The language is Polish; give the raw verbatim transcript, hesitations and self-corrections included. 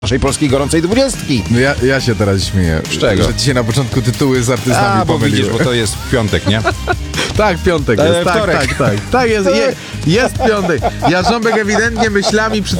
naszej polskiej gorącej dwudziestki. No ja, ja się teraz śmieję. Z czego? Że dzisiaj na początku tytuły z artystami A, bo pomyliły. widzisz, bo to jest piątek, nie? Tak, piątek E, jest. Tak, wtorek. tak, tak. Tak jest, je, jest piątek. Jarząbek ewidentnie myślami przy